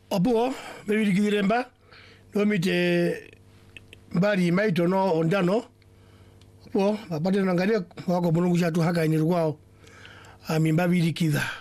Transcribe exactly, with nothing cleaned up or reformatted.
Opo, bebiri kidremba, no mite mbari maito no ondano. Opo, apate nangalia wako mungu chatu haka inirwao. Ami mbabiri kidha.